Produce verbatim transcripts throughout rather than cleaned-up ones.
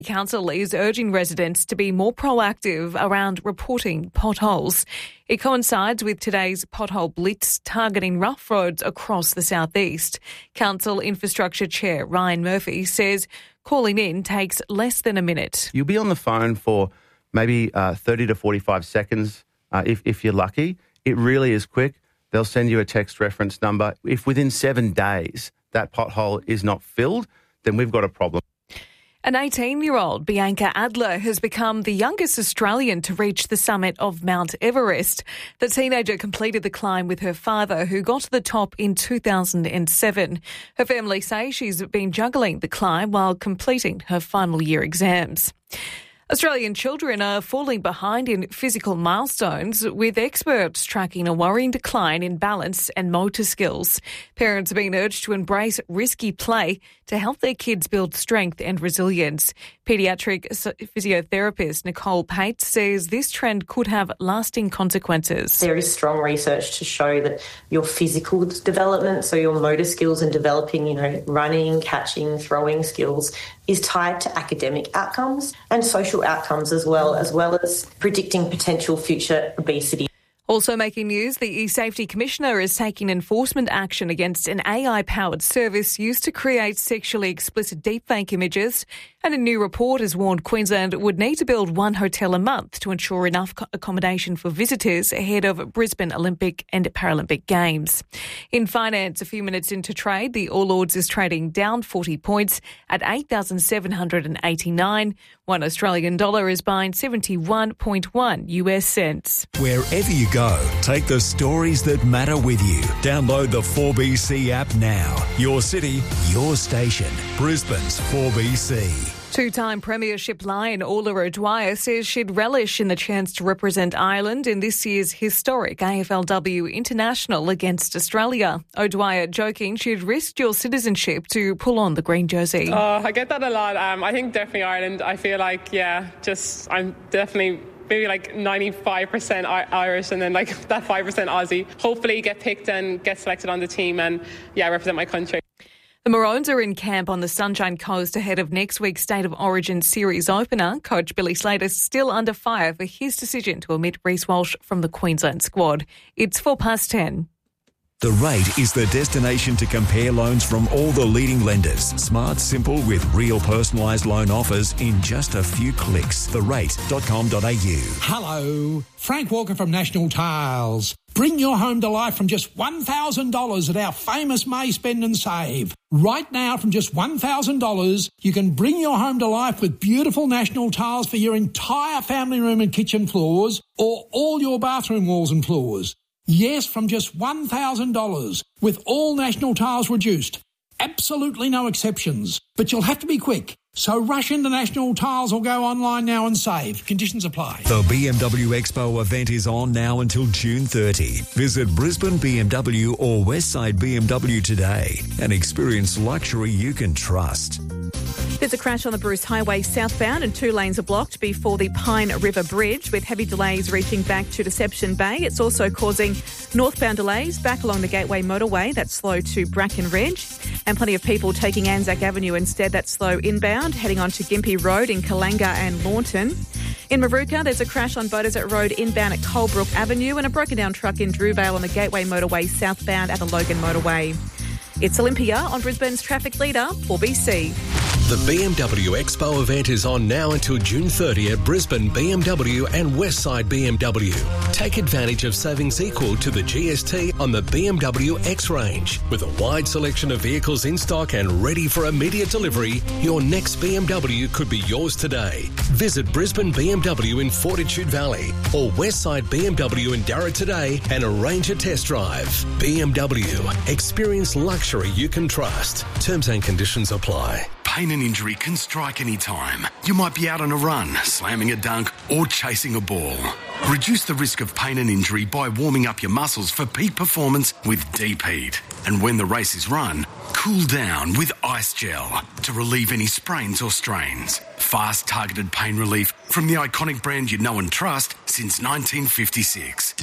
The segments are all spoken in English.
Council is urging residents to be more proactive around reporting potholes. It coincides with today's pothole blitz targeting rough roads across the southeast. Council Infrastructure Chair Ryan Murphy says calling in takes less than a minute. You'll be on the phone for maybe uh, thirty to forty-five seconds uh, if, if you're lucky. It really is quick. They'll send you a text reference number. If within seven days that pothole is not filled, then we've got a problem. An eighteen-year-old, Bianca Adler, has become the youngest Australian to reach the summit of Mount Everest. The teenager completed the climb with her father, who got to the top in two thousand seven. Her family say she's been juggling the climb while completing her final year exams. Australian children are falling behind in physical milestones, with experts tracking a worrying decline in balance and motor skills. Parents are being urged to embrace risky play to help their kids build strength and resilience. Paediatric physiotherapist Nicole Pate says this trend could have lasting consequences. There is strong research to show that your physical development, so your motor skills and developing, you know, running, catching, throwing skills, is tied to academic outcomes and social outcomes as well, as well as predicting potential future obesity. Also making news, the E-Safety Commissioner is taking enforcement action against an A I-powered service used to create sexually explicit deepfake images. And a new report has warned Queensland would need to build one hotel a month to ensure enough accommodation for visitors ahead of Brisbane Olympic and Paralympic Games. In finance, a few minutes into trade, the All Ords is trading down forty points at eight thousand seven hundred eighty-nine. One Australian dollar is buying seventy-one point one U S cents. Wherever you go, take the stories that matter with you. Download the four B C app now. Your city, your station. Brisbane's four B C. Two-time Premiership lion Orla O'Dwyer says she'd relish in the chance to represent Ireland in this year's historic A F L W International against Australia. O'Dwyer joking she'd risked dual citizenship to pull on the green jersey. Oh, I get that a lot. Um, I think definitely Ireland. I feel like, yeah, just I'm definitely maybe like ninety-five percent Irish and then like that five percent Aussie. Hopefully get picked and get selected on the team and, yeah, represent my country. The Maroons are in camp on the Sunshine Coast ahead of next week's State of Origin series opener. Coach Billy Slater is still under fire for his decision to omit Reece Walsh from the Queensland squad. It's four past ten. The Rate is the destination to compare loans from all the leading lenders. Smart, simple, with real personalised loan offers in just a few clicks. the rate dot com dot a u. Hello, Frank Walker from National Tiles. Bring your home to life from just one thousand dollars at our famous May Spend and Save. Right now, from just one thousand dollars, you can bring your home to life with beautiful National Tiles for your entire family room and kitchen floors or all your bathroom walls and floors. Yes, from just one thousand dollars, with all National Tiles reduced. Absolutely no exceptions. But you'll have to be quick. So rush into National Tiles or go online now and save. Conditions apply. The B M W Expo event is on now until June thirtieth. Visit Brisbane B M W or Westside B M W today and experience luxury you can trust. There's a crash on the Bruce Highway southbound and two lanes are blocked before the Pine River Bridge with heavy delays reaching back to Deception Bay. It's also causing northbound delays back along the Gateway Motorway. That's slow to Bracken Ridge. And plenty of people taking Anzac Avenue instead. That's slow inbound, heading on to Gympie Road in Kalanga and Launton. In Maruka, there's a crash on Beaudesert Road inbound at Colebrook Avenue and a broken down truck in Drewvale on the Gateway Motorway southbound at the Logan Motorway. It's Olympia on Brisbane's traffic leader, four B C. The B M W Expo event is on now until June thirtieth at Brisbane B M W and Westside B M W. Take advantage of savings equal to the G S T on the B M W X range. With a wide selection of vehicles in stock and ready for immediate delivery, your next B M W could be yours today. Visit Brisbane B M W in Fortitude Valley or Westside B M W in Darra today and arrange a test drive. B M W. Experience luxury you can trust. Terms and conditions apply. Pain and injury can strike any time. You might be out on a run, slamming a dunk, or chasing a ball. Reduce the risk of pain and injury by warming up your muscles for peak performance with Deep Heat. And when the race is run, cool down with Ice Gel to relieve any sprains or strains. Fast, targeted pain relief from the iconic brand you know and trust since nineteen fifty-six.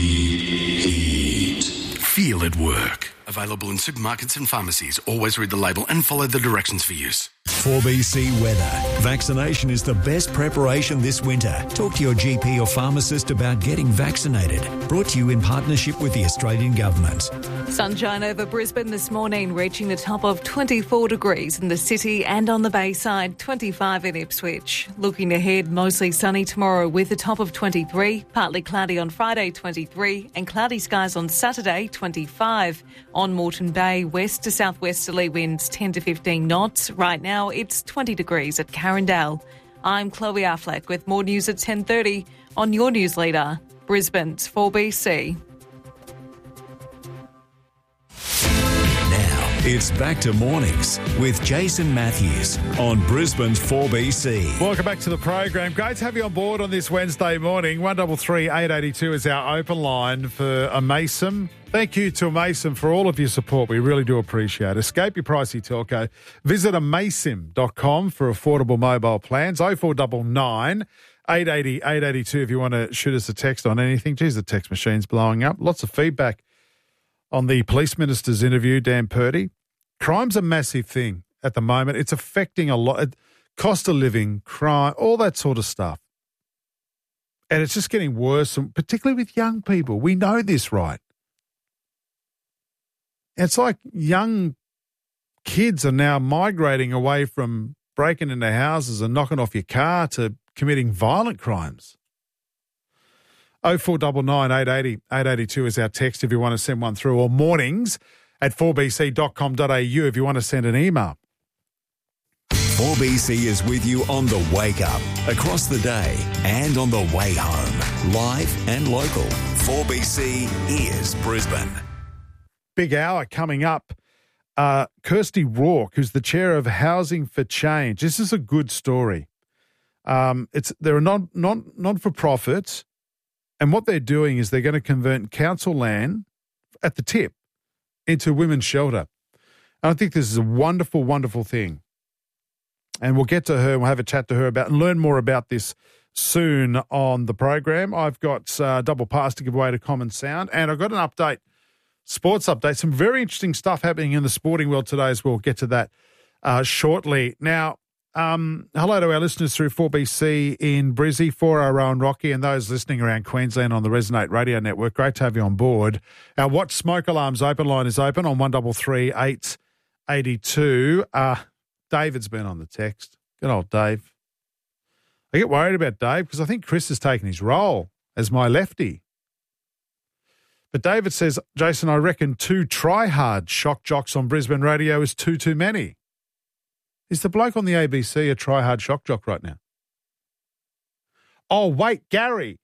Deep Heat. Feel it work. Available in supermarkets and pharmacies. Always read the label and follow the directions for use. four B C weather. Vaccination is the best preparation this winter. Talk to your G P or pharmacist about getting vaccinated. Brought to you in partnership with the Australian Government. Sunshine over Brisbane this morning, reaching the top of twenty-four degrees in the city and on the Bayside, twenty-five in Ipswich. Looking ahead, mostly sunny tomorrow with a top of twenty-three, partly cloudy on Friday, twenty-three, and cloudy skies on Saturday, twenty-five. On Moreton Bay, west to southwesterly winds ten to fifteen knots. Right now, it's twenty degrees at Carindale. I'm Chloe Affleck with more news at ten thirty on your news leader, Brisbane's four B C. Now, it's back to mornings with Jason Matthews on Brisbane's four B C. Welcome back to the program. Great to have you on board on this Wednesday morning. one three three, eight eight two is our open line for Amaysim. Thank you to Amaysim for all of your support. We really do appreciate it. Escape your pricey telco. Visit amaysim dot com for affordable mobile plans. oh four nine nine, eight eight zero, eight eight two if you want to shoot us a text on anything. Geez, the text machine's blowing up. Lots of feedback on the Police Minister's interview, Dan Purdy. Crime's a massive thing at the moment. It's affecting a lot. Cost of living, crime, all that sort of stuff. And it's just getting worse, particularly with young people. We know this, right? It's like young kids are now migrating away from breaking into houses and knocking off your car to committing violent crimes. oh four nine nine, eight eight zero, eight eight two is our text if you want to send one through, or mornings at four b c dot com dot a u if you want to send an email. four B C is with you on the wake up, across the day, and on the way home. Live and local. four B C is Brisbane. Big hour coming up. Uh, Kirsty Rourke, who's the chair of Housing for Change. This is a good story. Um, it's they're non non non for profits, and what they're doing is they're going to convert council land at the tip into women's shelter. And I think this is a wonderful, wonderful thing. And we'll get to her and we'll have a chat to her about and learn more about this soon on the program. I've got uh, double pass to give away to Common Sound, and I've got an update. Sports update. Some very interesting stuff happening in the sporting world today as well. We'll get to that uh, shortly. Now, um, hello to our listeners through four B C in Brizzy, four oh Rowan Rocky, and those listening around Queensland on the Resonate Radio Network. Great to have you on board. Our Watch Smoke Alarms open line is open on one three three, eight eight two. Uh, David's been on the text. Good old Dave. I get worried about Dave because I think Chris has taken his role as my lefty. But David says, Jason, I reckon two try-hard shock jocks on Brisbane radio is too, too many. Is the bloke on the A B C a try-hard shock jock right now? Oh, wait, Gary.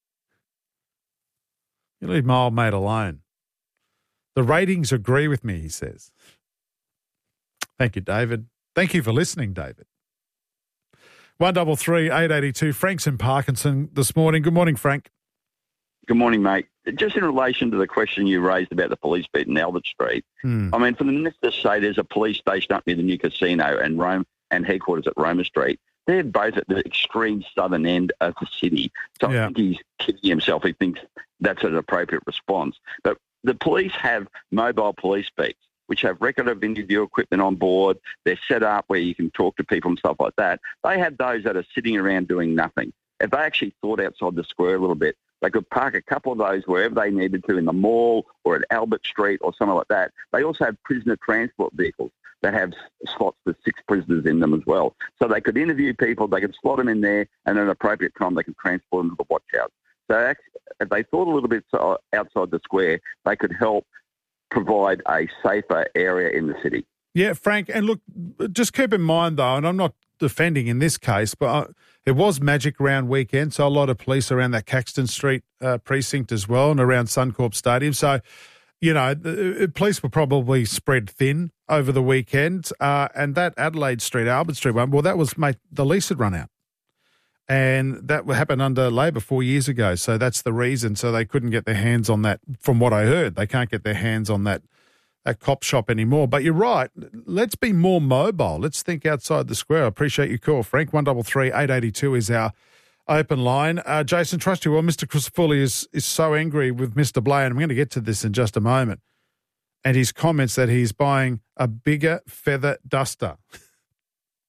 You leave my old mate alone. The ratings agree with me, he says. Thank you, David. Thank you for listening, David. one three three, eight eight two. Frank's in Parkinson this morning. Good morning, Frank. Good morning, mate. Just in relation to the question you raised about the police beat in Albert Street, hmm. I mean, for the minister to say there's a police station up near the new casino and Rome and headquarters at Roma Street, they're both at the extreme southern end of the city. So yeah. I think he's kidding himself. He thinks that's an appropriate response. But the police have mobile police beats, which have record of interview equipment on board. They're set up where you can talk to people and stuff like that. They have those that are sitting around doing nothing. If they actually thought outside the square a little bit, they could park a couple of those wherever they needed to in the mall or at Albert Street or something like that. They also have prisoner transport vehicles that have slots for six prisoners in them as well. So they could interview people, they could slot them in there, and at an appropriate time they could transport them to the watch house. So if they thought a little bit outside the square, they could help provide a safer area in the city. Yeah, Frank, and look, just keep in mind though, and I'm not defending in this case, but uh, it was Magic Round weekend, so a lot of police around that Caxton Street uh, precinct as well and around Suncorp Stadium. So, you know, the police were probably spread thin over the weekend. Uh, and that Adelaide Street, Albert Street one, well, that was, mate, the lease had run out. And that happened under Labor four years ago. So that's the reason. So they couldn't get their hands on that, from what I heard. They can't get their hands on that that cop shop anymore. But you're right. Let's be more mobile. Let's think outside the square. I appreciate your call, Frank. one three three, eight eight two is our open line. Uh, Jason, trust you. Well, Mister Crisafulli is, is so angry with Mister Blair, and I'm going to get to this in just a moment, and his comments that he's buying a bigger feather duster.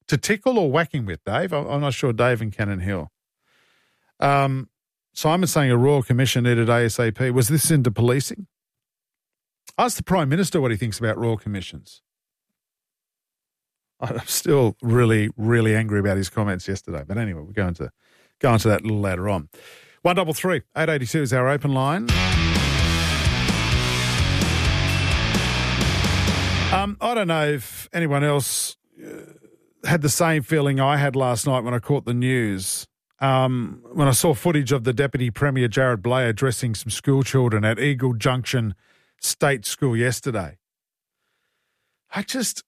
To tickle or whacking with, Dave? I'm not sure, Dave in Cannon Hill. Um, Simon's saying a Royal Commission needed ASAP. Was this into policing? Ask the Prime Minister what he thinks about Royal Commissions. I'm still really, really angry about his comments yesterday. But anyway, we're going to go into that a little later on. one double three, eight eighty-two is our open line. Um, I don't know if anyone else uh, had the same feeling I had last night when I caught the news. Um, when I saw footage of the Deputy Premier Jared Blay addressing some school children at Eagle Junction State School yesterday. I just...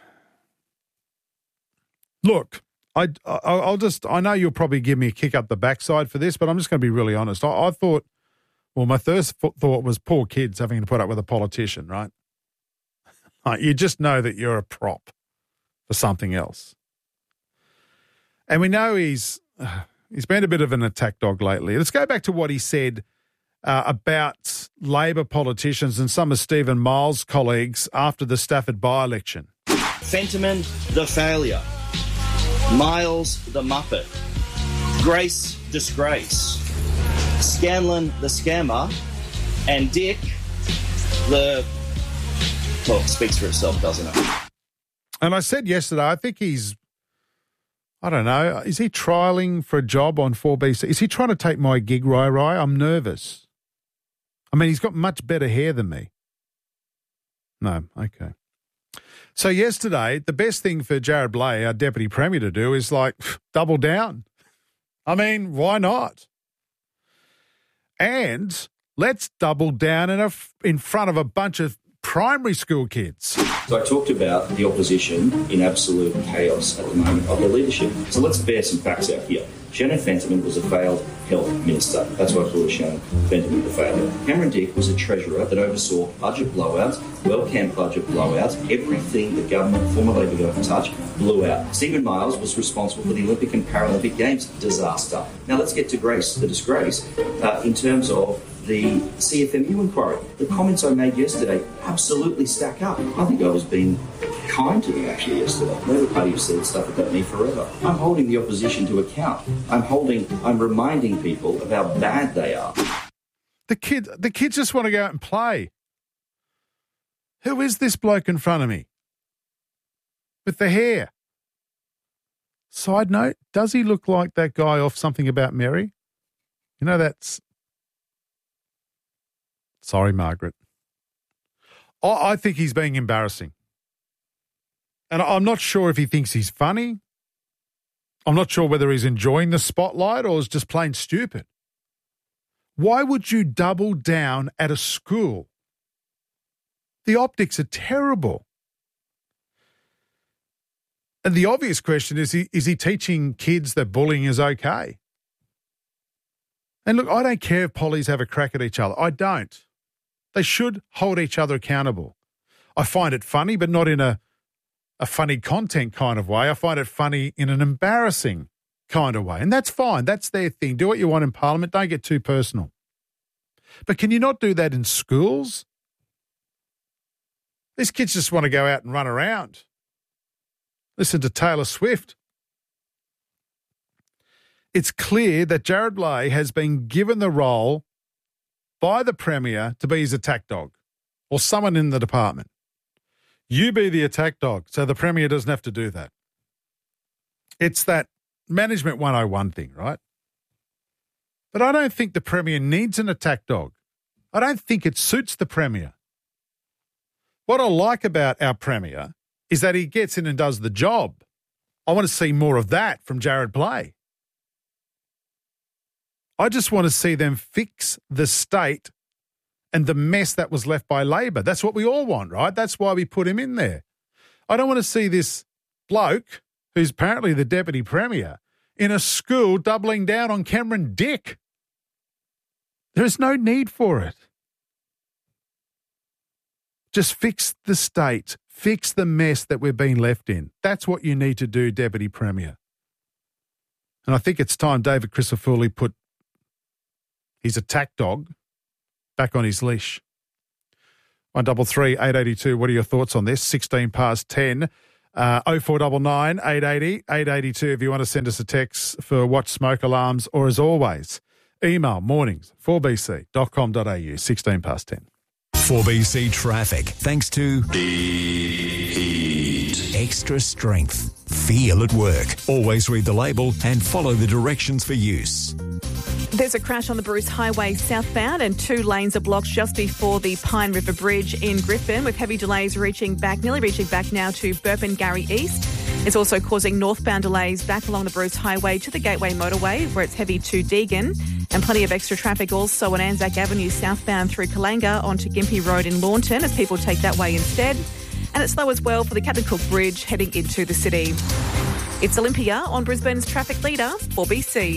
Look, I, I, I'll just... I know you'll probably give me a kick up the backside for this, but I'm just going to be really honest. I, I thought... Well, my first thought was poor kids having to put up with a politician, right? You just know that you're a prop for something else. And we know he's he's been a bit of an attack dog lately. Let's go back to what he said uh, about Labor politicians and some of Stephen Miles' colleagues after the Stafford by-election. Fentiman, the failure. Miles, the muppet. Grace, disgrace. Scanlon, the scammer. And Dick, the... Well, it speaks for itself, doesn't it? And I said yesterday, I think he's, I don't know, is he trialling for a job on four B C? Is he trying to take my gig, Rai Rai? I'm nervous. I mean, he's got much better hair than me. No, okay. So yesterday, the best thing for Jared Blay, our Deputy Premier, to do is like double down. I mean, why not? And let's double down in a, in front of a bunch of primary school kids. So I talked about the opposition in absolute chaos at the moment of their leadership. So let's bear some facts out here. Shannon Fentiman was a failed health minister. That's why I call Shannon Fentiman the failure. Cameron Dick was a treasurer that oversaw budget blowouts, well-camped budget blowouts. Everything the government, former Labor government touched, blew out. Stephen Miles was responsible for the Olympic and Paralympic Games disaster. Now let's get to Grace, the disgrace, uh, in terms of the C F M U inquiry. The comments I made yesterday absolutely stack up. I think I was being kind to them actually yesterday. Labor Party have said stuff about me forever. I'm holding the opposition to account. I'm holding, I'm reminding people of how bad they are. The kid, the kids just want to go out and play. Who is this bloke in front of me? With the hair. Side note, does he look like that guy off Something About Mary? You know, that's... Sorry, Margaret. I, I think he's being embarrassing. And I'm not sure if he thinks he's funny. I'm not sure whether he's enjoying the spotlight or is just plain stupid. Why would you double down at a school? The optics are terrible. And the obvious question is, he, is he teaching kids that bullying is okay? And look, I don't care if pollies have a crack at each other. I don't. They should hold each other accountable. I find it funny, but not in a, a funny content kind of way. I find it funny in an embarrassing kind of way. And that's fine. That's their thing. Do what you want in Parliament. Don't get too personal. But can you not do that in schools? These kids just want to go out and run around. Listen to Taylor Swift. It's clear that Jared Blay has been given the role by the Premier to be his attack dog or someone in the department. You be the attack dog so the Premier doesn't have to do that. It's that management one oh one thing, right? But I don't think the Premier needs an attack dog. I don't think it suits the Premier. What I like about our Premier is that he gets in and does the job. I want to see more of that from Jared Blay. I just want to see them fix the state and the mess that was left by Labor. That's what we all want, right? That's why we put him in there. I don't want to see this bloke, who's apparently the Deputy Premier, in a school doubling down on Cameron Dick. There is no need for it. Just fix the state. Fix the mess that we're being left in. That's what you need to do, Deputy Premier. And I think it's time David Crisafulli put his attack dog back on his leash. one double three, eight eighty-two, what are your thoughts on this? sixteen past ten. Uh, oh four nine nine, eight eight zero, eight eight two if you want to send us a text for Watch Smoke Alarms, or as always, email mornings four b c dot com dot a u, sixteen past ten. four B C traffic, thanks to Heat. Extra strength. Feel at work. Always read the label and follow the directions for use. There's a crash on the Bruce Highway southbound and two lanes are blocked just before the Pine River Bridge in Griffin, with heavy delays reaching back, nearly reaching back now to Burpengary East. It's also causing northbound delays back along the Bruce Highway to the Gateway Motorway, where it's heavy to Deagon, and plenty of extra traffic also on Anzac Avenue southbound through Kalanga onto Gympie Road in Launton as people take that way instead. And it's slow as well for the Captain Cook Bridge heading into the city. It's Olympia on Brisbane's traffic leader, four B C.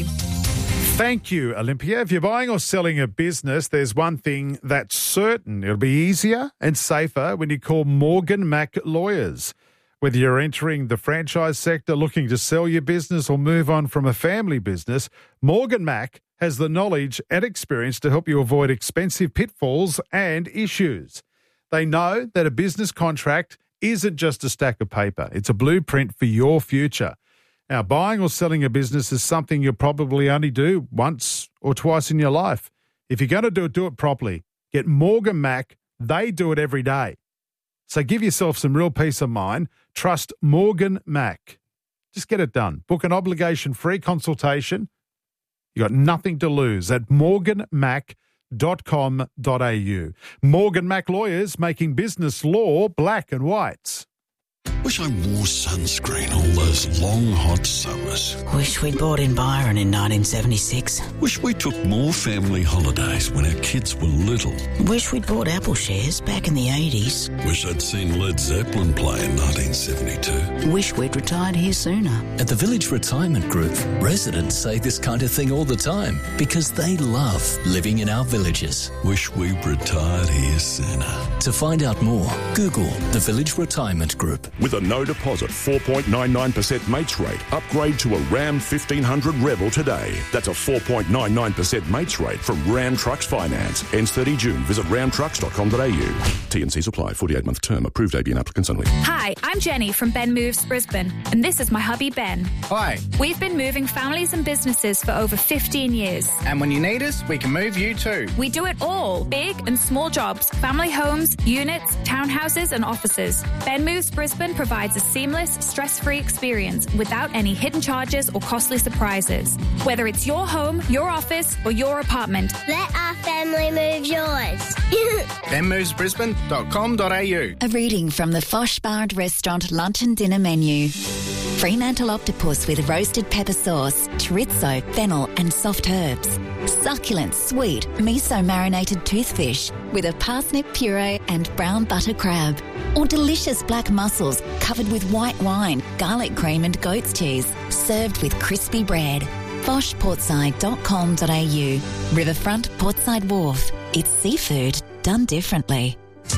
Thank you, Olympia. If you're buying or selling a business, there's one thing that's certain. It'll be easier and safer when you call Morgan Mac Lawyers. Whether you're entering the franchise sector, looking to sell your business or move on from a family business, Morgan Mac has the knowledge and experience to help you avoid expensive pitfalls and issues. They know that a business contract isn't just a stack of paper. It's a blueprint for your future. Now, buying or selling a business is something you'll probably only do once or twice in your life. If you're going to do it, do it properly. Get Morgan Mac. They do it every day. So give yourself some real peace of mind. Trust Morgan Mac. Just get it done. Book an obligation-free consultation. You got nothing to lose at morgan mac dot com dot a u. Morgan Mac Lawyers, making business law black and white. Wish I wore sunscreen all those long, hot summers. Wish we'd bought in Byron in nineteen seventy-six. Wish we took more family holidays when our kids were little. Wish we'd bought Apple shares back in the eighties. Wish I'd seen Led Zeppelin play in nineteen seventy-two. Wish we'd retired here sooner. At the Village Retirement Group, residents say this kind of thing all the time because they love living in our villages. Wish we'd retired here sooner. To find out more, Google the Village Retirement Group. With a no deposit four point nine nine percent mates rate, upgrade to a Ram fifteen hundred Rebel today. That's a four point nine nine percent mates rate from Ram Trucks Finance. Ends thirty June. Visit ram trucks dot com dot a u. T and Cs apply. forty-eight month term. Approved A B N applicants only. Hi, I'm Jenny from Ben Moves Brisbane, and this is my hubby Ben. Hi. We've been moving families and businesses for over fifteen years. And when you need us, we can move you too. We do it all. Big and small jobs, family homes, units, townhouses and offices. Ben Moves Brisbane provides a seamless, stress-free experience without any hidden charges or costly surprises. Whether it's your home, your office or your apartment. Let our family move yours. ben moves brisbane dot com dot a u. A reading from the Fosh Bar and Restaurant lunch and dinner menu. Fremantle octopus with roasted pepper sauce, chorizo, fennel and soft herbs. Succulent, sweet, miso-marinated toothfish with a parsnip puree and brown butter crab. Or delicious black mussels covered with white wine, garlic cream and goat's cheese, served with crispy bread. fosh portside dot com dot a u. Riverfront Portside Wharf. It's seafood done differently.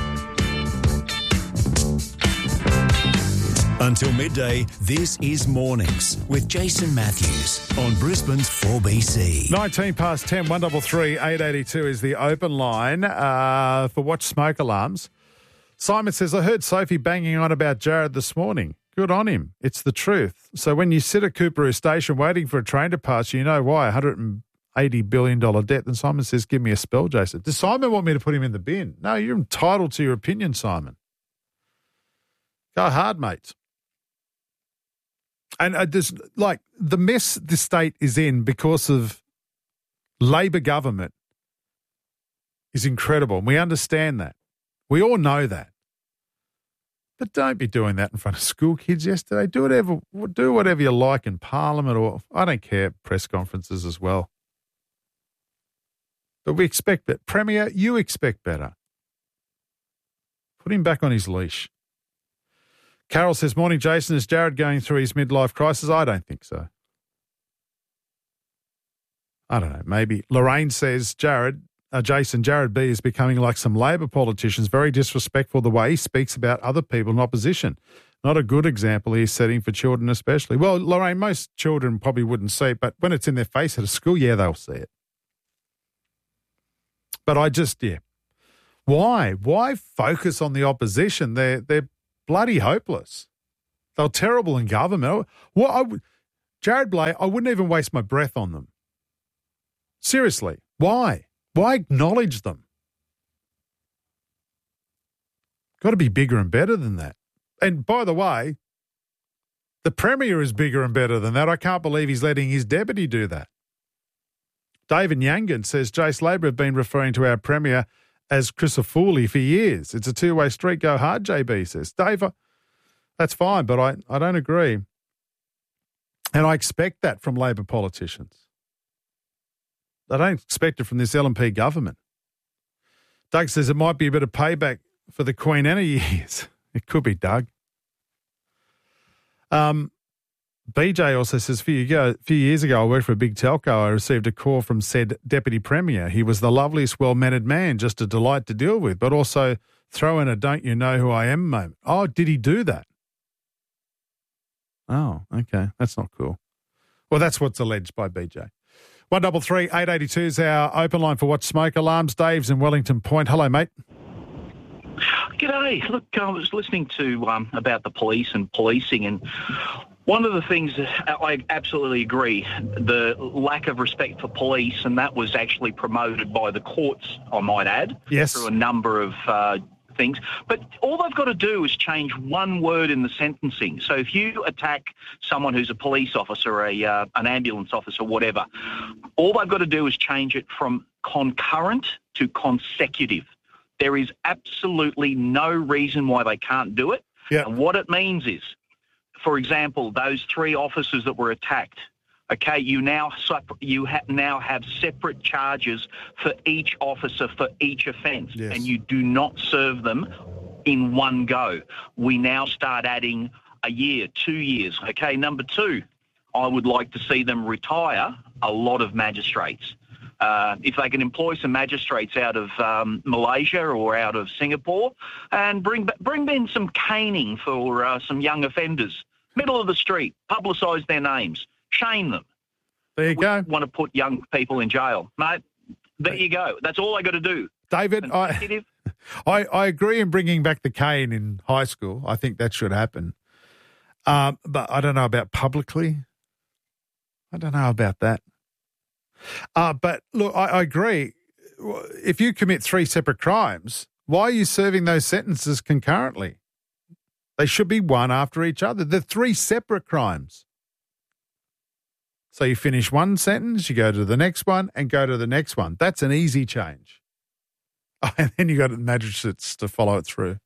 Until midday, this is Mornings with Jason Matthews on Brisbane's four B C. nineteen past ten, one three three, eight eight two is the open line uh, for Watch Smoke Alarms. Simon says, I heard Sophie banging on about Jared this morning. Good on him. It's the truth. So when you sit at Coorparoo Station waiting for a train to pass, you know why, one hundred eighty billion dollars debt. And Simon says, give me a spell, Jason. Does Simon want me to put him in the bin? No, you're entitled to your opinion, Simon. Go hard, mate. And uh, there's, like, the mess the state is in because of Labor government is incredible. And we understand that. We all know that. But don't be doing that in front of school kids yesterday. Do whatever, do whatever you like in Parliament, or I don't care, press conferences as well. But we expect that. Premier, you expect better. Put him back on his leash. Carol says, morning, Jason. Is Jared going through his midlife crisis? I don't think so. I don't know, maybe. Lorraine says, Jared, uh, Jason, Jared B is becoming like some Labor politicians, very disrespectful the way he speaks about other people in opposition. Not a good example he's setting for children especially. Well, Lorraine, most children probably wouldn't see it, but when it's in their face at a school, yeah, they'll see it. But I just, yeah. Why? Why focus on the opposition? They're, they're bloody hopeless. They were terrible in government. What I would, Jared Blay, I wouldn't even waste my breath on them. Seriously, why? Why acknowledge them? Got to be bigger and better than that. And by the way, the Premier is bigger and better than that. I can't believe he's letting his deputy do that. David Yangan says, Jace Labor have been referring to our Premier as Crisafulli for years. It's a two-way street. Go hard, J B says. Dave, that's fine, but I, I don't agree. And I expect that from Labor politicians. I don't expect it from this L N P government. Doug says it might be a bit of payback for the Queen Anna years. It could be, Doug. Um, B J also says, a few, ago, a few years ago, I worked for a big telco. I received a call from said Deputy Premier. He was the loveliest, well-mannered man, just a delight to deal with, but also throw in a don't you know who I am moment. Oh, did he do that? Oh, okay. That's not cool. Well, that's what's alleged by B J. one double three eight eighty two is our open line for Watch Smoke Alarms. Dave's in Wellington Point. Hello, mate. G'day. Look, I was listening to um, about the police and policing, and one of the things that I absolutely agree, the lack of respect for police, and that was actually promoted by the courts, I might add, yes, through a number of uh, things. But all they've got to do is change one word in the sentencing. So if you attack someone who's a police officer, a uh, an ambulance officer, whatever, all they've got to do is change it from concurrent to consecutive. There is absolutely no reason why they can't do it. Yep. And what it means is, for example, those three officers that were attacked, okay, you now you ha- now have separate charges for each officer for each offence, yes, and you do not serve them in one go. We now start adding a year, two years. Okay, number two, I would like to see them retire a lot of magistrates. Uh, if they can employ some magistrates out of um, Malaysia or out of Singapore, and bring bring in some caning for uh, some young offenders, middle of the street, publicise their names, shame them. There you we go. Want to put young people in jail, mate? There you go. That's all I got to do. David, I, I I agree in bringing back the cane in high school. I think that should happen. Um, but I don't know about publicly. I don't know about that. Uh, but look, I, I agree. If you commit three separate crimes, why are you serving those sentences concurrently? They should be one after each other. They're three separate crimes. So you finish one sentence, you go to the next one, and go to the next one. That's an easy change. And then you got the magistrates to follow it through.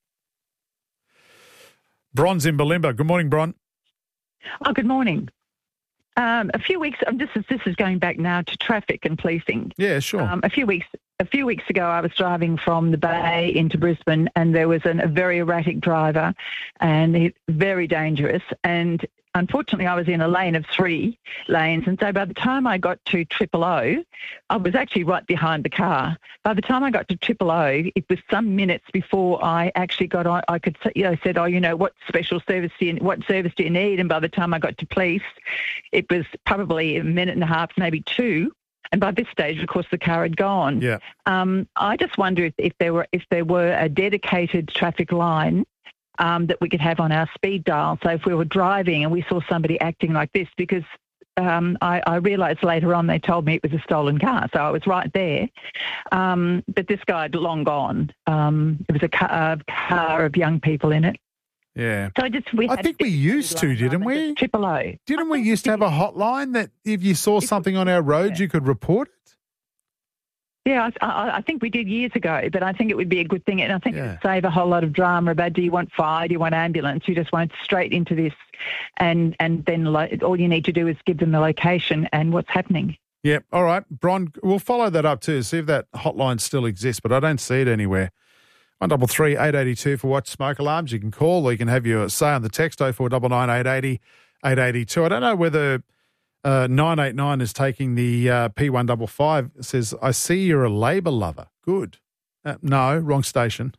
Bron's in Balimba. Good morning, Bron. Oh, good morning. Um, a few weeks. Um, this is this is going back now to traffic and policing. Yeah, sure. Um, a few weeks. A few weeks ago, I was driving from the Bay into Brisbane, and there was an, a very erratic driver, and he, very dangerous. And unfortunately, I was in a lane of three lanes, and so by the time I got to Triple O, I was actually right behind the car. By the time I got to Triple O, it was some minutes before I actually got on. I could, you know, said, "Oh, you know, what special service do you, what service do you need?" And by the time I got to police, it was probably a minute and a half, maybe two. And by this stage, of course, the car had gone. Yeah. Um, I just wonder if, if there were if there were a dedicated traffic line um, that we could have on our speed dial. So if we were driving and we saw somebody acting like this, because um, I, I realised later on they told me it was a stolen car, so I was right there. Um, but this guy had long gone. Um, it was a car, a car of young people in it. Yeah. So I just we I had think we used to, didn't we? Triple O. Didn't we used to have a hotline that if you saw something on our roads, you could report it? Yeah, I, I, I think we did years ago, but I think it would be a good thing, and I think yeah. it would save a whole lot of drama about do you want fire, do you want ambulance, you just want straight into this, and and then lo- all you need to do is give them the location and what's happening. Yep. All right, Bron, we'll follow that up too, see if that hotline still exists, but I don't see it anywhere. one double three eight eighty two for Watch Smoke Alarms. You can call or you can have your say on the text oh four nine nine eight eighty eight eighty two. I don't know whether uh, nine eight nine is taking the uh, P one five five. It says, I see you're a Labor lover. Good. Uh, no, wrong station.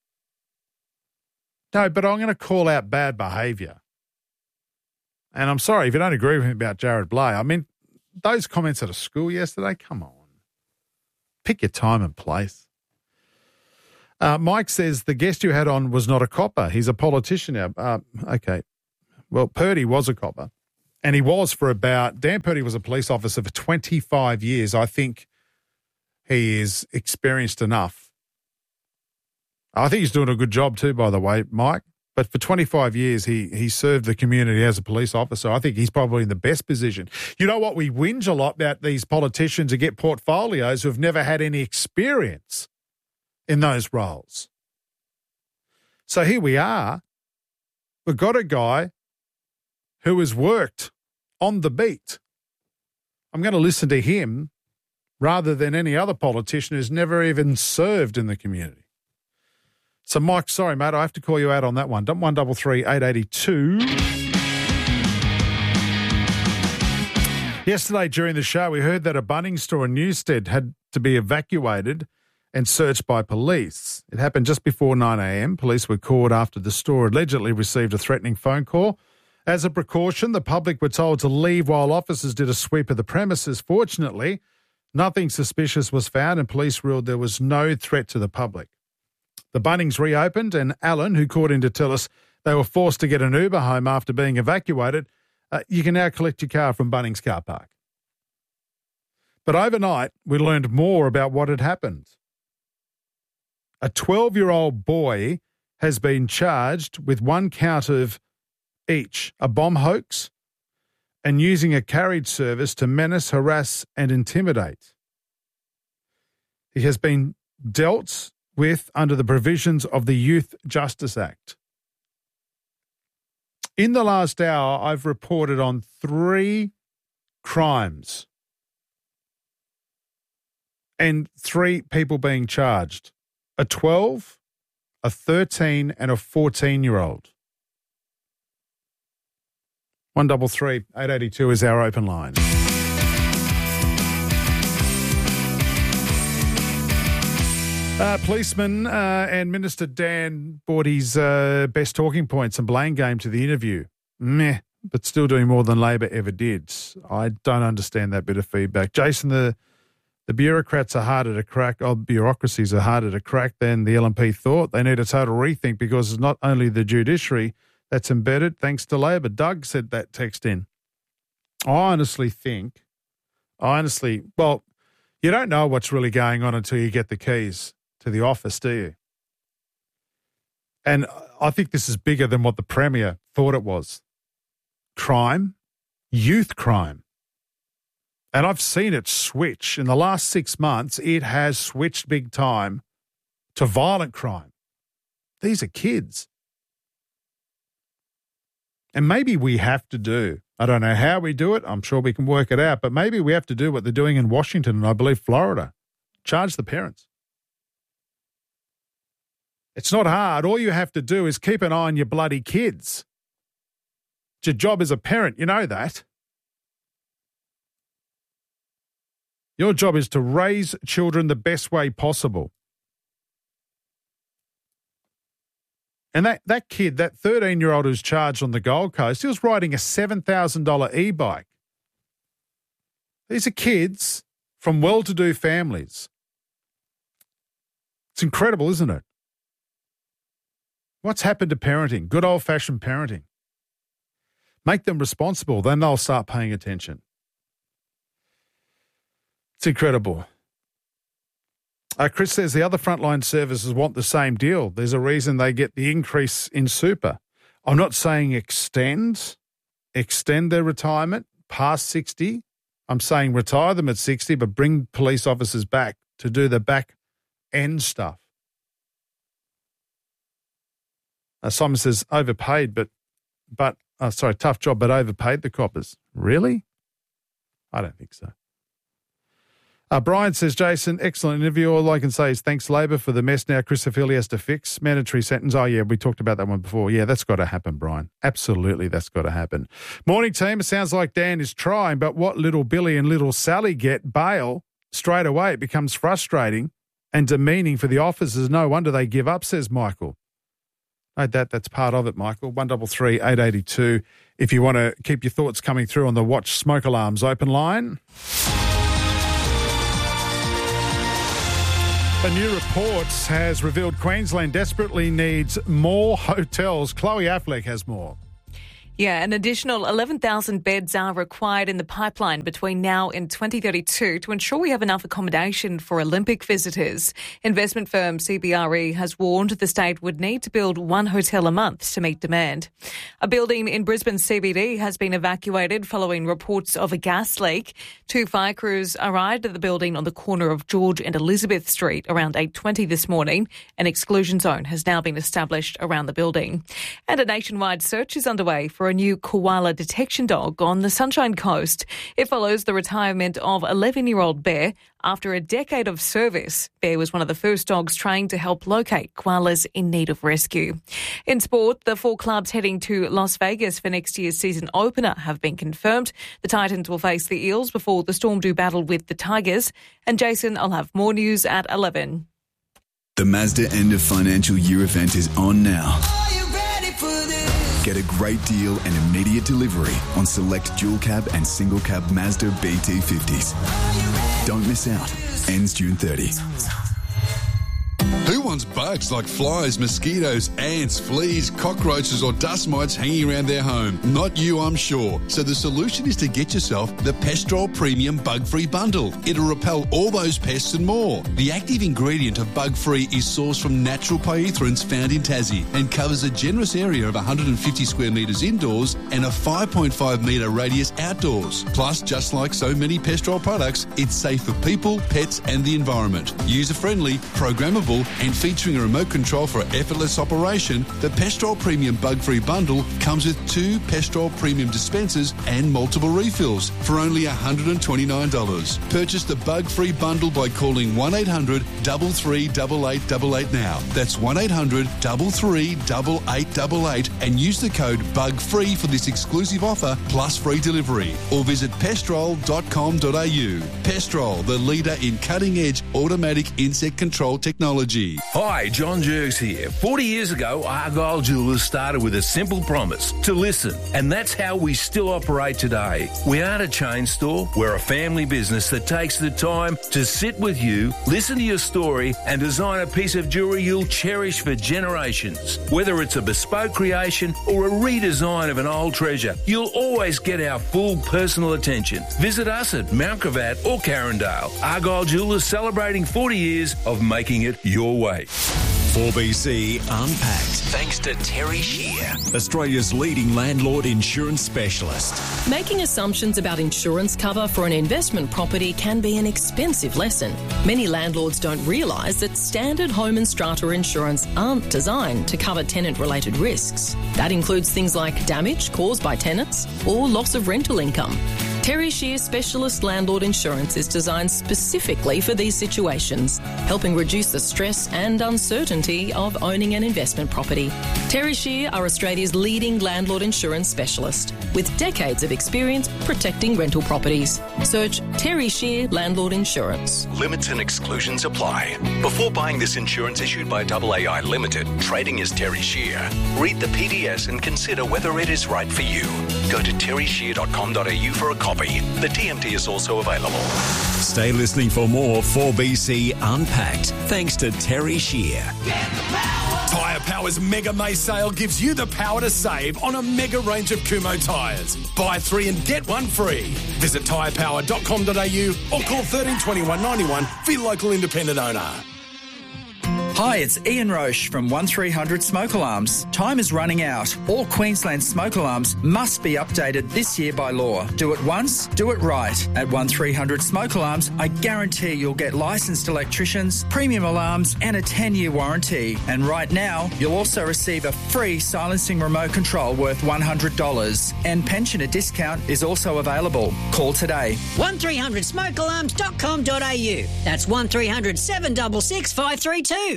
No, but I'm going to call out bad behaviour. And I'm sorry if you don't agree with me about Jared Blay. I mean, those comments at a school yesterday, come on. Pick your time and place. Uh, Mike says the guest you had on was not a copper. He's a politician now. Uh, okay. Well, Purdy was a copper, and he was for about, Dan Purdy was a police officer for twenty-five years. I think he is experienced enough. I think he's doing a good job too, by the way, Mike. But for twenty-five years, he he served the community as a police officer. I think he's probably in the best position. You know what? We whinge a lot about these politicians who get portfolios who have never had any experience in those roles. So here we are. We've got a guy who has worked on the beat. I'm going to listen to him rather than any other politician who's never even served in the community. So, Mike, sorry, mate, I have to call you out on that one. one double three eight eight two. Yesterday during the show, we heard that a Bunnings store in Newstead had to be evacuated and searched by police. It happened just before nine a.m. Police were called after the store allegedly received a threatening phone call. As a precaution, the public were told to leave while officers did a sweep of the premises. Fortunately, nothing suspicious was found and police ruled there was no threat to the public. The Bunnings reopened and Alan, who called in to tell us they were forced to get an Uber home after being evacuated, uh, you can now collect your car from Bunnings car park. But overnight, we learned more about what had happened. A twelve-year-old boy has been charged with one count of each, a bomb hoax and using a carriage service to menace, harass and intimidate. He has been dealt with under the provisions of the Youth Justice Act. In the last hour, I've reported on three crimes and three people being charged. A twelve, a thirteen and a fourteen-year-old. one double three eight eight two is our open line. Uh, policeman uh, and Minister Dan brought his uh, best talking points and blame game to the interview. Meh, but still doing more than Labor ever did. I don't understand that bit of feedback. Jason, the the bureaucrats are harder to crack, or bureaucracies are harder to crack than the L N P thought. They need a total rethink because it's not only the judiciary that's embedded thanks to Labor. Doug said that text in. I honestly think, I honestly, well, you don't know what's really going on until you get the keys to the office, do you? And I think this is bigger than what the Premier thought it was. Crime, youth crime. And I've seen it switch. In the last six months, it has switched big time to violent crime. These are kids. And maybe we have to do, I don't know how we do it, I'm sure we can work it out, but maybe we have to do what they're doing in Washington and I believe Florida. Charge the parents. It's not hard. All you have to do is keep an eye on your bloody kids. It's your job as a parent. You know that. Your job is to raise children the best way possible. And that, that kid, that thirteen-year-old who's charged on the Gold Coast, he was riding a seven thousand dollars e-bike. These are kids from well-to-do families. It's incredible, isn't it? What's happened to parenting? Good old-fashioned parenting. Make them responsible, then they'll start paying attention. It's incredible. Uh, Chris says the other frontline services want the same deal. There's a reason they get the increase in super. I'm not saying extend, extend their retirement past sixty. I'm saying retire them at sixty, but bring police officers back to do the back end stuff. Uh, Simon says overpaid, but, but uh, sorry, tough job, but overpaid the coppers. Really? I don't think so. Uh, Brian says, Jason, excellent interview. All I can say is thanks, Labor, for the mess now Chris Ophelia has to fix. Mandatory sentence. Oh, yeah, we talked about that one before. Yeah, that's got to happen, Brian. Absolutely, that's got to happen. Morning, team. It sounds like Dan is trying, but what little Billy and little Sally get, bail, straight away. It becomes frustrating and demeaning for the officers. No wonder they give up, says Michael. Note that. That's part of it, Michael. one double three eight eight two. If you want to keep your thoughts coming through on the Watch Smoke Alarms open line. A new report has revealed Queensland desperately needs more hotels. Chloe Affleck has more. Yeah, an additional eleven thousand beds are required in the pipeline between now and twenty thirty-two to ensure we have enough accommodation for Olympic visitors. Investment firm C B R E has warned the state would need to build one hotel a month to meet demand. A building in Brisbane C B D has been evacuated following reports of a gas leak. Two fire crews arrived at the building on the corner of George and Elizabeth Street around eight twenty this morning. An exclusion zone has now been established around the building. And a nationwide search is underway for a new koala detection dog on the Sunshine Coast. It follows the retirement of eleven-year-old Bear after a decade of service. Bear was one of the first dogs trained to help locate koalas in need of rescue. In sport, the four clubs heading to Las Vegas for next year's season opener have been confirmed. The Titans will face the Eels before the Storm do battle with the Tigers. And Jason, I'll have more news at eleven. The Mazda end of financial year event is on now. Get a great deal and immediate delivery on select dual cab and single cab Mazda B T fifties. Don't miss out. Ends June thirtieth. Who wants bugs like flies, mosquitoes, ants, fleas, cockroaches or dust mites hanging around their home? Not you, I'm sure. So the solution is to get yourself the Pestrol Premium Bug-Free Bundle. It'll repel all those pests and more. The active ingredient of Bug-Free is sourced from natural pyrethroids found in Tassie and covers a generous area of one hundred fifty square metres indoors and a five point five metre radius outdoors. Plus, just like so many Pestrol products, it's safe for people, pets and the environment. User-friendly, programmable and featuring a remote control for effortless operation, the Pestrol Premium Bug-Free Bundle comes with two Pestrol Premium dispensers and multiple refills for only one hundred twenty-nine dollars. Purchase the Bug-Free Bundle by calling one eight hundred, three three eight eight eight eight now. That's one eight hundred, three three eight eight eight eight and use the code BUGFREE for this exclusive offer plus free delivery. Or visit pestrol dot com dot a u. Pestrol, the leader in cutting-edge automatic insect control technology. Hi, John Jerks here. forty years ago, Argyle Jewellers started with a simple promise, to listen. And that's how we still operate today. We aren't a chain store. We're a family business that takes the time to sit with you, listen to your story, and design a piece of jewellery you'll cherish for generations. Whether it's a bespoke creation or a redesign of an old treasure, you'll always get our full personal attention. Visit us at Mount Gravatt or Carindale. Argyle Jewellers celebrating forty years of making it your way. four B C Unpacked. Thanks to Terry Shear, Australia's leading landlord insurance specialist. Making assumptions about insurance cover for an investment property can be an expensive lesson. Many landlords don't realise that standard home and strata insurance aren't designed to cover tenant-related risks. That includes things like damage caused by tenants or loss of rental income. Terry Shear Specialist Landlord Insurance is designed specifically for these situations, helping reduce the stress and uncertainty of owning an investment property. Terry Shear are Australia's leading landlord insurance specialist, with decades of experience protecting rental properties. Search Terry Shear Landlord Insurance. Limits and exclusions apply. Before buying this insurance issued by A A I Limited, trading as Terry Shear, read the P D S and consider whether it is right for you. Go to terry shear dot com dot a u for a copy. The T M T is also available. Stay listening for more four B C Unpacked, thanks to Terry Shear. Tyre Power's Mega May sale gives you the power to save on a mega range of Kumho tyres. Buy three and get one free. Visit tyre power dot com dot a u or call thirteen twenty-one ninety-one for your local independent owner. Hi, it's Ian Roche from one three hundred Smoke Alarms. Time is running out. All Queensland smoke alarms must be updated this year by law. Do it once, do it right. At one three hundred Smoke Alarms, I guarantee you'll get licensed electricians, premium alarms and a ten-year warranty. And right now, you'll also receive a free silencing remote control worth one hundred dollars. And pensioner discount is also available. Call today. one three hundred smoke alarms dot com dot a u. That's one three hundred seven six six five three two.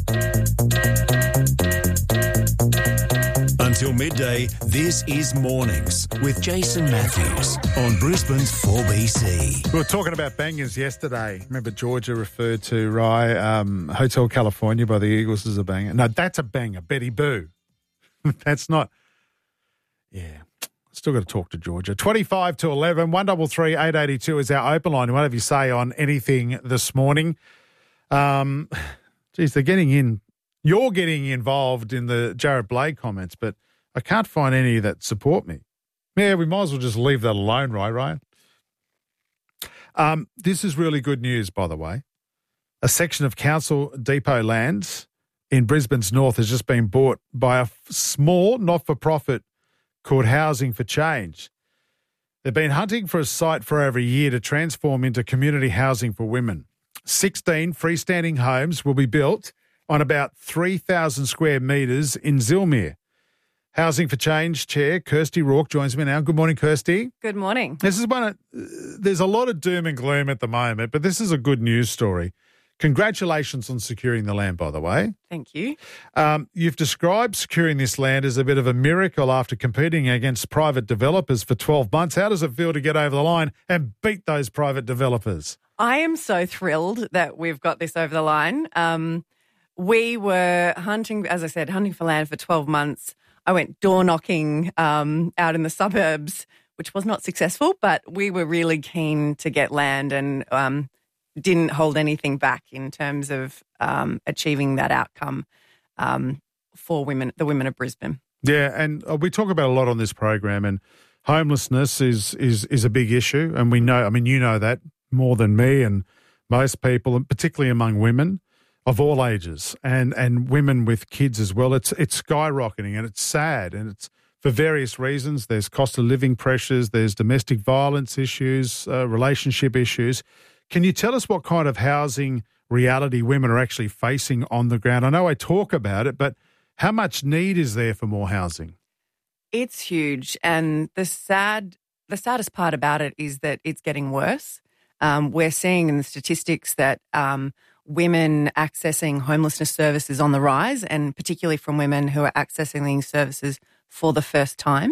Until midday, this is Mornings with Jason Matthews on Brisbane's four B C. We were talking about bangers yesterday. Remember Georgia referred to Rye um, Hotel California by the Eagles as a banger. No, that's a banger. Betty Boo. That's not. Yeah. Still got to talk to Georgia. twenty-five to eleven, one three three, eight eight two is our open line. What have you say on anything this morning? Um, geez, they're getting in. You're getting involved in the Jared Blade comments, but I can't find any that support me. Yeah, we might as well just leave that alone, right, Ryan? Um, this is really good news, by the way. A section of council depot lands in Brisbane's north has just been bought by a small not-for-profit called Housing for Change. They've been hunting for a site for over a year to transform into community housing for women. sixteen freestanding homes will be built on about three thousand square metres in Zilmere. Housing for Change Chair Kirsty Rourke joins me now. Good morning, Kirsty. Good morning. This is one of, there's a lot of doom and gloom at the moment, but this is a good news story. Congratulations on securing the land, by the way. Thank you. Um, you've described securing this land as a bit of a miracle after competing against private developers for twelve months. How does it feel to get over the line and beat those private developers? I am so thrilled that we've got this over the line. Um, we were hunting, as I said, hunting for land for twelve months. I went door knocking um, out in the suburbs, which was not successful, but we were really keen to get land and um, didn't hold anything back in terms of um, achieving that outcome um, for women, the women of Brisbane. Yeah, and we talk about a lot on this program, and homelessness is is is a big issue, and we know, I mean, you know that more than me and most people, and particularly among women of all ages, and and women with kids as well. It's it's skyrocketing, and it's sad, and it's for various reasons. There's cost of living pressures, there's domestic violence issues, uh, relationship issues. Can you tell us what kind of housing reality women are actually facing on the ground? I know I talk about it, but how much need is there for more housing? It's huge, and the sad, the saddest part about it is that it's getting worse. Um, we're seeing in the statistics that um, women accessing homelessness services on the rise, and particularly from women who are accessing these services for the first time.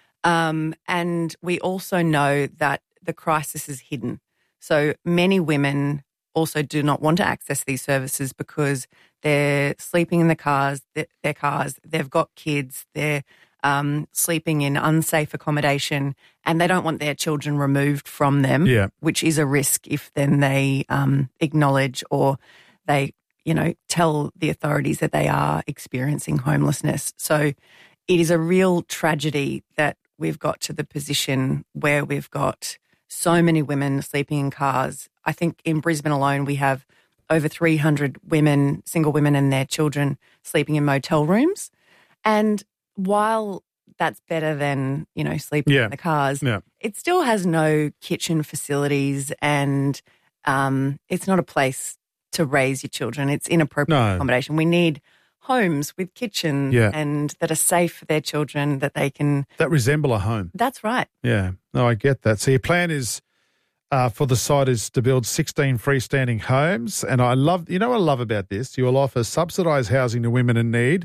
Um, and we also know that the crisis is hidden. So many women also do not want to access these services because they're sleeping in the cars, their cars, they've got kids, they're um, sleeping in unsafe accommodation, and they don't want their children removed from them, yeah. which is a risk if then they um, acknowledge or they, you know, tell the authorities that they are experiencing homelessness. So it is a real tragedy that we've got to the position where we've got so many women sleeping in cars. I think in Brisbane alone we have over three hundred women, single women and their children sleeping in motel rooms. And while that's better than, you know, sleeping yeah. in the cars, yeah. it still has no kitchen facilities, and um, it's not a place to raise your children. It's inappropriate no. accommodation. We need homes with kitchens yeah. and that are safe for their children, that they can... That resemble a home. That's right. Yeah. No, I get that. So your plan is uh, for the site is to build sixteen freestanding homes. And I love, you know what I love about this? You will offer subsidised housing to women in need,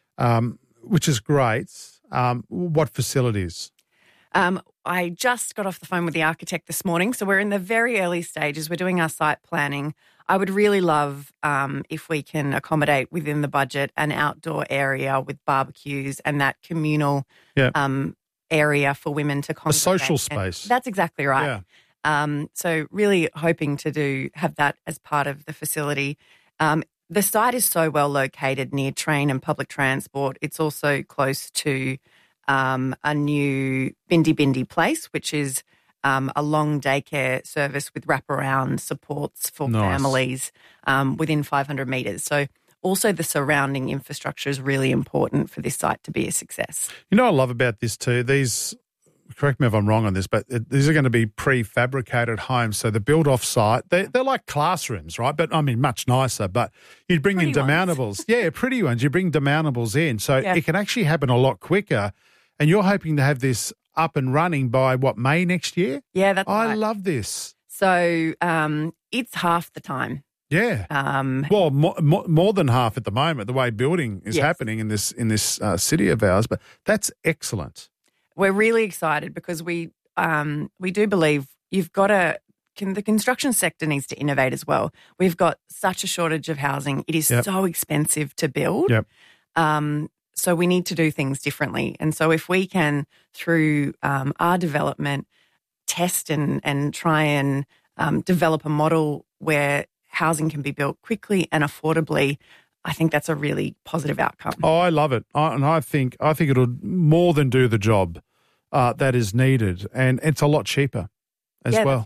um, which is great. Um, what facilities? Um, I just got off the phone with the architect this morning, so we're in the very early stages. We're doing our site planning. I would really love um, if we can accommodate within the budget an outdoor area with barbecues and that communal yeah. um, area for women to congregate. A social space. And that's exactly right. Yeah. Um, so really hoping to do have that as part of the facility. Um, the site is so well located near train and public transport. It's also close to um, a new Bindi Bindi place, which is Um, a long daycare service with wraparound supports for nice. families um, within five hundred metres. So also the surrounding infrastructure is really important for this site to be a success. You know what I love about this too? These, correct me if I'm wrong on this, but it, these are going to be prefabricated homes. So they're built off-site. They're, they're like classrooms, right? But, I mean, much nicer. But you'd bring pretty in demountables. Yeah, pretty ones. You bring demountables in. So yeah. it can actually happen a lot quicker. And you're hoping to have this up and running by, what, May next year? Yeah, that's I right. love this. So um, it's half the time. Yeah. Um, well, more, more, more than half at the moment, the way building is yes. happening in this in this uh, city of ours. But that's excellent. We're really excited because we um, we do believe you've got to can, the construction sector needs to innovate as well. We've got such a shortage of housing. It is yep. so expensive to build. Yep. Um, so we need to do things differently. And so if we can, through um, our development, test and, and try and um, develop a model where housing can be built quickly and affordably, I think that's a really positive outcome. Oh, I love it. I, and I think I think it'll more than do the job uh, that is needed. And it's a lot cheaper as yeah, well. the